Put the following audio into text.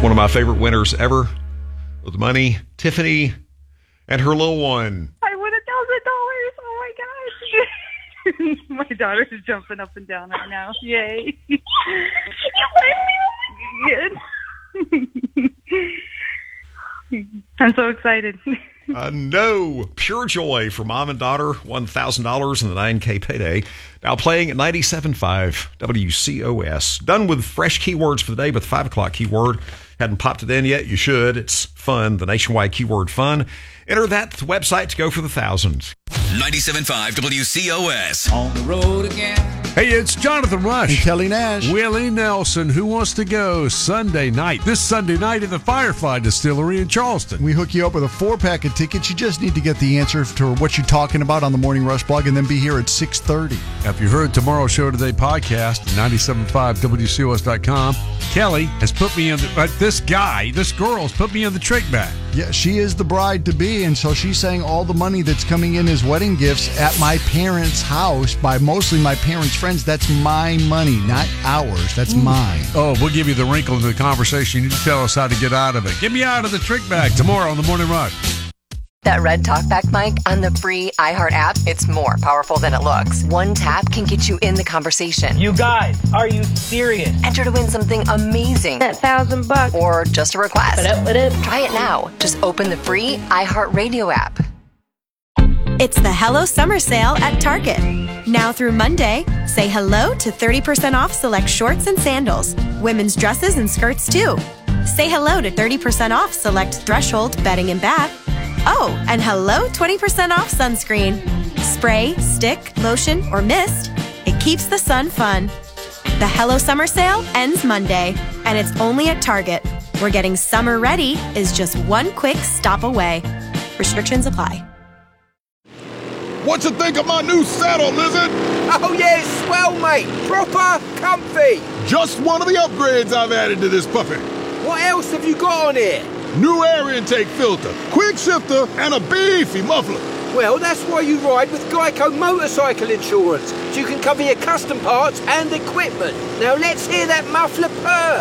one of my favorite winners ever with money, Tiffany and her little one. I won $1,000. Oh my gosh. My daughter is jumping up and down right now. Yay. Good. I'm so excited. No, pure joy for mom and daughter. $1,000 in the 9K payday. Now playing at 97.5 WCOS. Done with fresh keywords for the day, but the 5 o'clock keyword hadn't popped it in yet. You should. It's fun, the nationwide keyword fun. Enter that website to go for the thousands. 97.5 WCOS. On the road again. Hey, it's Jonathan Rush. And Kelly Nash. Willie Nelson. Who wants to go Sunday night? This Sunday night at the Firefly Distillery in Charleston. We hook you up with a 4-pack of tickets. You just need to get the answer to what you're talking about on the Morning Rush blog and then be here at 6:30. Now, if you heard tomorrow's Show Today podcast, 97.5WCOS.com, Kelly has put me in this girl's put me in the trick bag. Yeah, she is the bride-to-be, and so she's saying all the money that's coming in as wedding gifts at my parents' house by mostly my parents' friends, that's my money, not ours. That's mine. Oh, we'll give you the wrinkle in the conversation. You just tell us how to get out of it. Get me out of the trick bag tomorrow on the Morning Rush. That red talkback mic on the free iHeart app, it's more powerful than it looks. One tap can get you in the conversation. You guys, are you serious? Enter to win something amazing. That $1,000. Or just a request. What up? Try it now. Just open the free iHeart Radio app. It's the Hello Summer Sale at Target. Now through Monday, say hello to 30% off select shorts and sandals. Women's dresses and skirts too. Say hello to 30% off select Threshold bedding and bath. Oh, and hello 20% off sunscreen. Spray, stick, lotion, or mist. It keeps the sun fun. The Hello Summer Sale ends Monday, and it's only at Target, where getting summer ready is just one quick stop away. Restrictions apply. What you think of my new saddle, Lizard? Oh, yeah, it's swell, mate. Proper comfy. Just one of the upgrades I've added to this puppy. What else have you got on it? New air intake filter, quick shifter, and a beefy muffler. Well, that's why you ride with Geico Motorcycle Insurance, so you can cover your custom parts and equipment. Now let's hear that muffler purr.